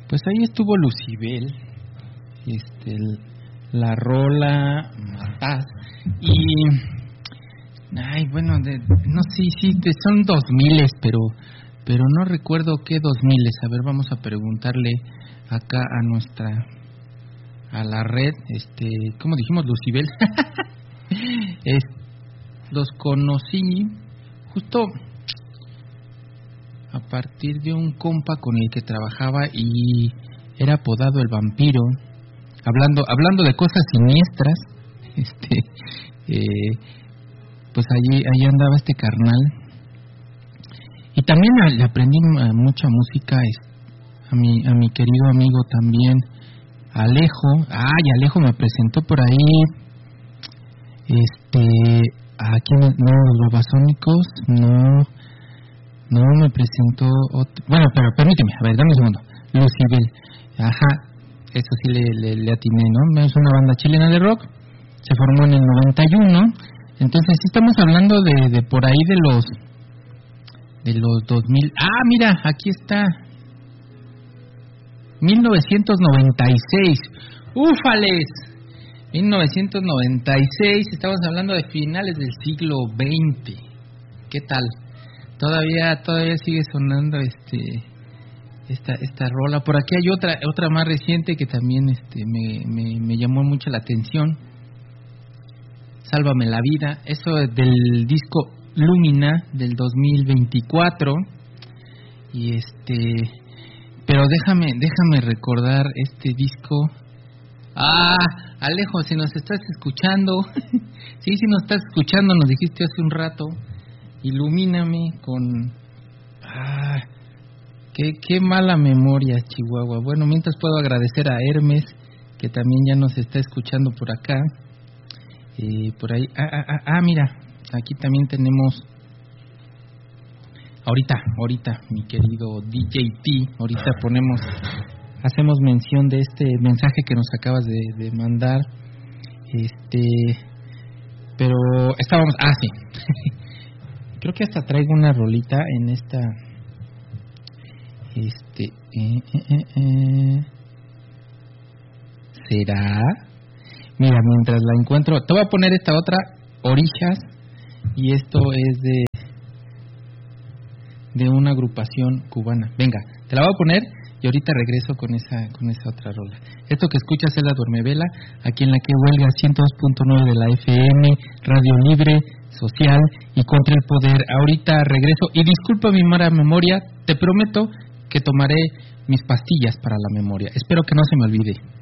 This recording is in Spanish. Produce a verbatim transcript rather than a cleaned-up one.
Pues ahí estuvo Lucibel, este, el, la rola Mataz y, ay, bueno, de, no sé, sí, sí, de, son dos miles, pero, pero no recuerdo qué dos miles. A ver, vamos a preguntarle acá a nuestra, a la red, este, ¿cómo dijimos, Lucibel? es, los conocí justo a partir de un compa con el que trabajaba y era apodado el vampiro, hablando hablando de cosas siniestras. este eh, pues allí allí andaba este carnal y también le aprendí mucha música a mi a mi querido amigo también Alejo. Ay, Alejo me presentó por ahí este aquí no, los Babasónicos, no No me presentó otro... Bueno, pero permíteme, a ver, dame un segundo. Lucibel, ajá, eso sí le, le, le atiné, ¿no? Es una banda chilena de rock, se formó en el noventa y uno, entonces sí estamos hablando de, de por ahí de los... de los dos mil... Ah, mira, aquí está. mil novecientos noventa y seis, ¡úfales! mil novecientos noventa y seis, estamos hablando de finales del siglo veinte. ¿Qué tal? Todavía todavía sigue sonando este esta esta rola. Por aquí hay otra otra más reciente que también este me, me, me llamó mucho la atención. Sálvame la vida. Eso es del disco Lumina del dos mil veinticuatro. Y este pero déjame déjame recordar este disco. Ah, Alejo, si nos estás escuchando. Sí, si nos estás escuchando, nos dijiste hace un rato. Ilumíname con... Ah, qué, qué mala memoria, Chihuahua. Bueno, mientras puedo agradecer a Hermes, que también ya nos está escuchando por acá. Eh, por ahí... Ah, ah, ah, ah, mira, aquí también tenemos... Ahorita, ahorita, mi querido D J T, ahorita ponemos... Hacemos mención de este mensaje que nos acabas de, de mandar. Este... Pero estábamos... Ah, sí. Creo que hasta traigo una rolita en esta... Este... Eh, eh, eh, eh. ¿Será? Mira, mientras la encuentro... Te voy a poner esta otra, Orillas. Y esto es de... de una agrupación cubana. Venga, te la voy a poner y ahorita regreso con esa con esa otra rola. Esto que escuchas es La Duermevela, aquí en la que huelga ciento dos punto nueve de la F M, Radio Libre, Social y Contra el Poder. Ahorita regreso y disculpa mi mala memoria, te prometo que tomaré mis pastillas para la memoria. Espero que no se me olvide.